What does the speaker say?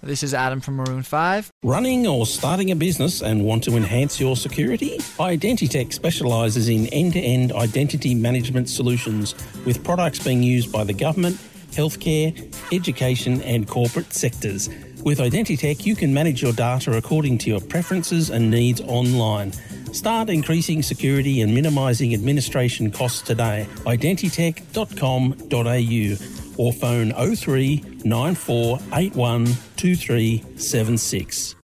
This is Adam from Maroon 5. Running or starting a business and want to enhance your security? Identitech specialises in end-to-end identity management solutions with products being used by the government, healthcare, education and corporate sectors. With Identitech, you can manage your data according to your preferences and needs online. Start increasing security and minimising administration costs today. Identitech.com.au or phone 03 9481 2376.